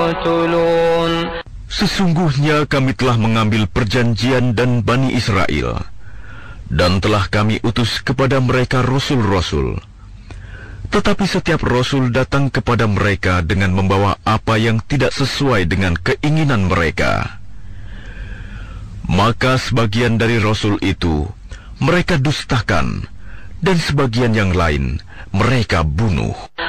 يقتلون. Sesungguhnya kami telah mengambil perjanjian dan Bani Israel, dan telah kami utus kepada mereka rasul-rasul. Tetapi setiap rasul datang kepada mereka dengan membawa apa yang tidak sesuai dengan keinginan mereka. Maka sebagian dari rasul itu mereka dustakan, dan sebagian yang lain mereka bunuh.